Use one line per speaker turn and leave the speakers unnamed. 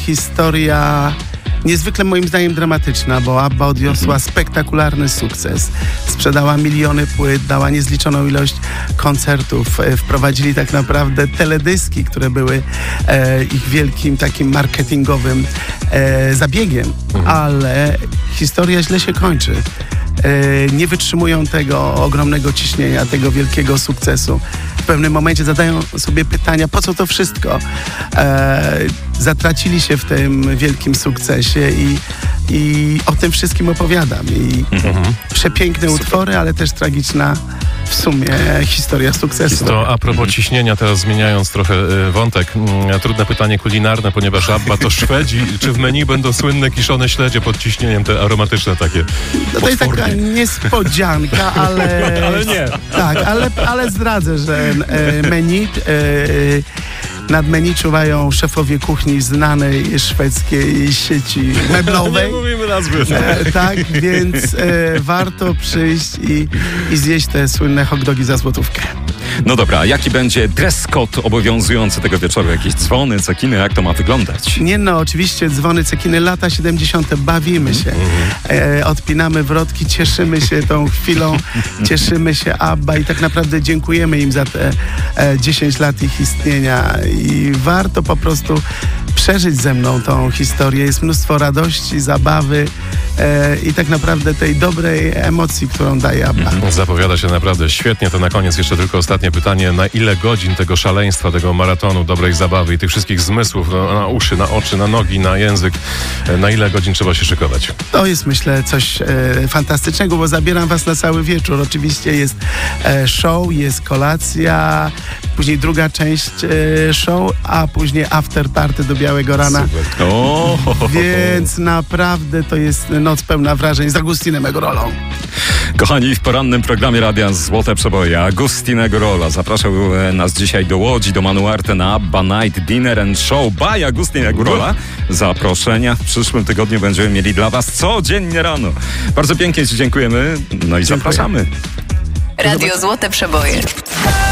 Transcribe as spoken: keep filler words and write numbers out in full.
historia niezwykle moim zdaniem dramatyczna, bo ABBA odniosła spektakularny sukces. Sprzedała miliony płyt, dała niezliczoną ilość koncertów. Wprowadzili tak naprawdę teledyski, które były e, ich wielkim takim marketingowym e, zabiegiem, mhm. ale historia źle się kończy. E, nie wytrzymują tego ogromnego ciśnienia, tego wielkiego sukcesu. W pewnym momencie zadają sobie pytania, po co to wszystko? E, zatracili się w tym wielkim sukcesie i, i o tym wszystkim opowiadam. I mhm. przepiękne Super. utwory, ale też tragiczna w sumie historia sukcesu.
To a propos ciśnienia, teraz zmieniając trochę y, wątek, y, trudne pytanie kulinarne, ponieważ ABBA to Szwedzi. Czy w menu będą słynne kiszone śledzie pod ciśnieniem, te aromatyczne takie?
No to jest taka niespodzianka, ale...
ale nie.
Tak, ale, ale zdradzę, że y, menu... Y, Nad menu czuwają szefowie kuchni znanej szwedzkiej sieci meblowej.
Nie mówimy nazwy.
E, tak, więc e, warto przyjść i, i zjeść te słynne hot dogi za złotówkę.
No dobra, a jaki będzie dress code obowiązujący tego wieczoru? Jakieś dzwony, cekiny, jak to ma wyglądać?
Nie no, oczywiście dzwony, cekiny, lata siedemdziesiąte. Bawimy się. E, odpinamy wrotki, cieszymy się tą chwilą, cieszymy się ABBA i tak naprawdę dziękujemy im za te e, dziesięć lat ich istnienia i warto po prostu przeżyć ze mną tą historię. Jest mnóstwo radości, zabawy e, i tak naprawdę tej dobrej emocji, którą daje ABBA.
Zapowiada się naprawdę świetnie. To na koniec jeszcze tylko ostatnie pytanie. Na ile godzin tego szaleństwa, tego maratonu, dobrej zabawy i tych wszystkich zmysłów, no, na uszy, na oczy, na nogi, na język, na ile godzin trzeba się szykować?
To jest, myślę, coś e, fantastycznego, bo zabieram was na cały wieczór. Oczywiście jest e, show, jest kolacja, później druga część e, show, a później after party do białego rana.
O, ho, ho, ho.
Więc naprawdę to jest noc pełna wrażeń z Agustinem Egorolą.
Kochani, w porannym programie Radia Złote Przeboje Agustin Egorola zapraszał nas dzisiaj do Łodzi, do Manuarte na ABBA Night Dinner and Show by Agustin Egorola. Zaproszenia w przyszłym tygodniu będziemy mieli dla was codziennie rano. Bardzo pięknie ci dziękujemy, no i
Dziękuję.
zapraszamy.
Radio Złote Przeboje.